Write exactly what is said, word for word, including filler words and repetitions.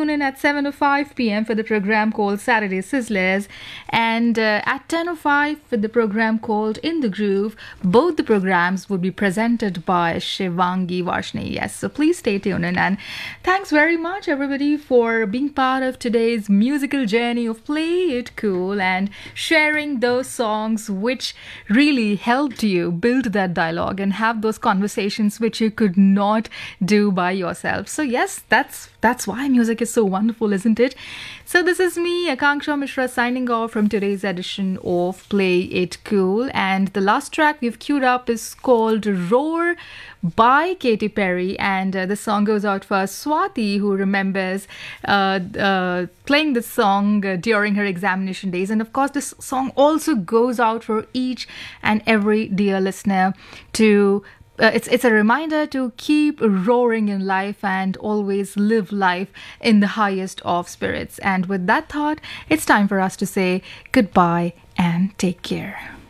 tune in at seven oh five p.m. for the program called Saturday Sizzlers, and uh, at ten oh five for the program called In the Groove. Both the programs would be presented by Shivangi Varshney. Yes, so please stay tuned in, and thanks very much everybody for being part of today's musical journey of Play It Cool and sharing those songs which really helped you build that dialogue and have those conversations which you could not do by yourself. So yes, that's that's why music is so wonderful, isn't it? So this is me, Akanksha Mishra, signing off from today's edition of Play It Cool, and the last track we've queued up is called Roar by Katy Perry, and uh, the song goes out for Swati, who remembers uh, uh, playing this song uh, during her examination days. And of course this song also goes out for each and every dear listener to Uh, it's it's a reminder to keep roaring in life and always live life in the highest of spirits. And with that thought, it's time for us to say goodbye and take care.